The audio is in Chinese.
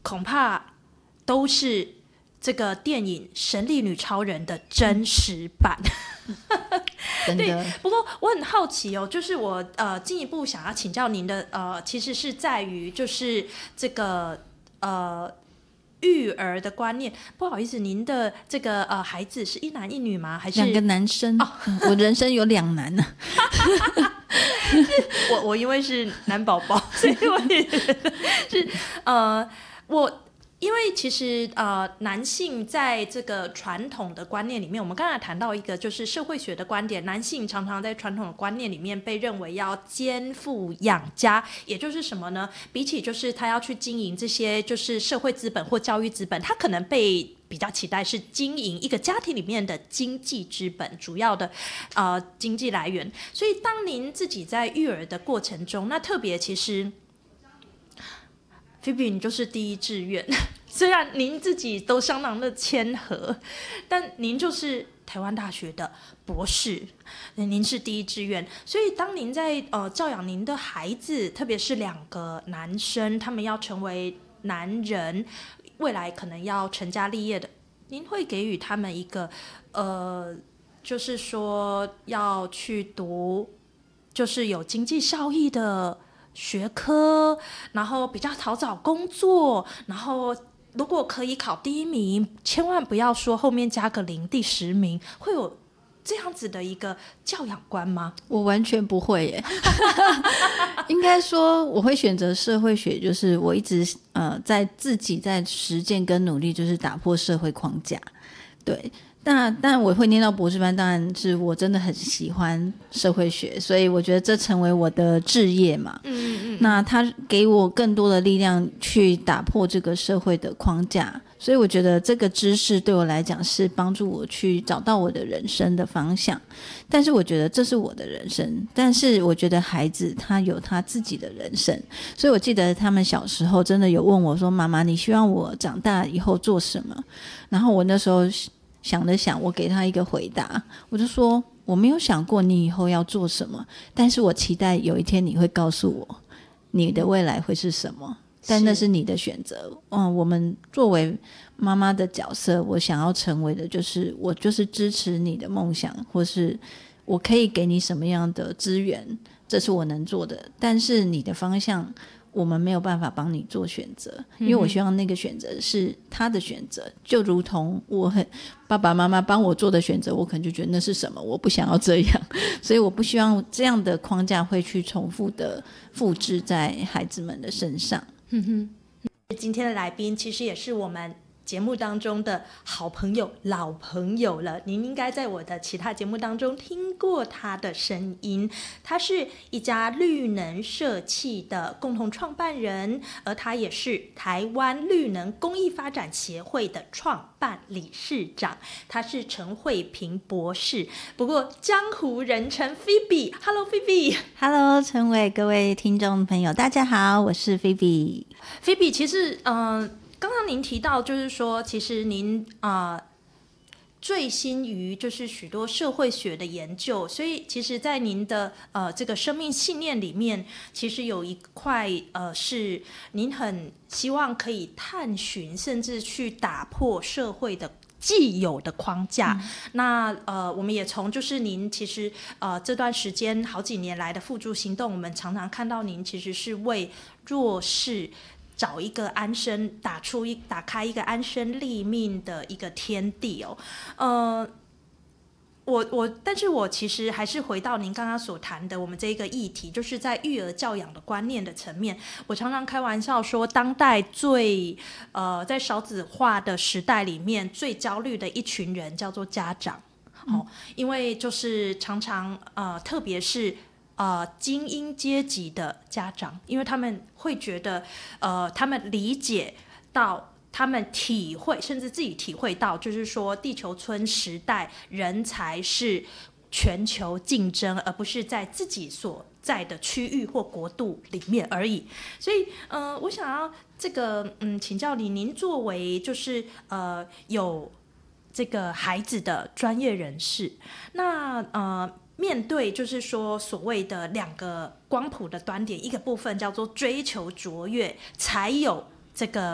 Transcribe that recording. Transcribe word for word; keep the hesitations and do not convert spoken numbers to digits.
恐怕都是这个电影《神力女超人》的真实版。 真的。 对，不过我很好奇哦，就是我呃进一步想要请教您的呃，其实是在于就是这个呃育儿的观念。不好意思，您的这个呃孩子是一男一女吗？还是两个男生？哦嗯、我人生有两男呢、啊。 我我因为是男宝宝，所以我也是呃我。因为其实呃，男性在这个传统的观念里面，我们刚才谈到一个就是社会学的观点，男性常常在传统的观念里面被认为要肩负养家，也就是什么呢？比起就是他要去经营这些就是社会资本或教育资本，他可能被比较期待是经营一个家庭里面的经济资本，主要的呃经济来源。所以当您自己在育儿的过程中，那特别其实菲比你就是第一志愿，虽然您自己都相当的谦和，但您就是台湾大学的博士，您是第一志愿。所以当您在呃教养您的孩子，特别是两个男生，他们要成为男人，未来可能要成家立业的，您会给予他们一个呃，就是说要去读，就是有经济效益的学科，然后比较好找工作，然后如果可以考第一名，千万不要说后面加个零，第十名，会有这样子的一个教养观吗？ 我完全不会耶。应该说我会选择社会学，就是我一直呃在自己在实践跟努力，就是打破社会框架。对，那但我会念到博士班，当然是我真的很喜欢社会学，所以我觉得这成为我的志业嘛。 嗯嗯嗯。 那他给我更多的力量去打破这个社会的框架，所以我觉得这个知识对我来讲是帮助我去找到我的人生的方向。但是我觉得这是我的人生，但是我觉得孩子他有他自己的人生，所以我记得他们小时候真的有问我说，妈妈你希望我长大以后做什么？然后我那时候想了想，我给他一个回答，我就说我没有想过你以后要做什么，但是我期待有一天你会告诉我你的未来会是什么，但那是你的选择。嗯，我们作为妈妈的角色，我想要成为的就是我就是支持你的梦想，或是我可以给你什么样的资源，这是我能做的，但是你的方向我们没有办法帮你做选择，因为我希望那个选择是他的选择，就如同我很爸爸妈妈帮我做的选择，我可能就觉得那是什么，我不想要这样，所以我不希望这样的框架会去重复的复制在孩子们的身上。 嗯哼，今天的来宾其实也是我们节目当中的好朋友老朋友了，您应该在我的其他节目当中听过他的声音。他是一家绿能社企的共同创办人，而他也是台湾绿能公益发展协会的创办理事长，他是陈慧萍博士，不过江湖人称 Phoebe。 Hello Phoebe。 Hello 陈伟，各位听众朋友大家好，我是 Phoebe。 Phoebe 其实嗯、呃刚刚您提到，就是说，其实您啊、呃、醉心于就是许多社会学的研究，所以其实，在您的呃这个生命信念里面，其实有一块呃是您很希望可以探寻，甚至去打破社会的既有的框架。嗯、那呃，我们也从就是您其实呃这段时间好几年来的付诸行动，我们常常看到您其实是为弱势找一个安身，打出一打开一个安身立命的一个天地哦，呃，我我，但是我其实还是回到您刚刚所谈的我们这个议题，就是在育儿教养的观念的层面。我常常开玩笑说，当代最呃在少子化的时代里面最焦虑的一群人叫做家长，嗯哦、因为就是常常呃，特别是呃，精英阶级的家长，因为他们会觉得，呃，他们理解到，他们体会，甚至自己体会到，就是说，地球村时代，人才是全球竞争，而不是在自己所在的区域或国度里面而已。所以，呃，我想要这个，嗯，请教你，您作为就是呃有这个孩子的专业人士，那呃。面对就是说所谓的两个光谱的端点，一个部分叫做追求卓越，才有这个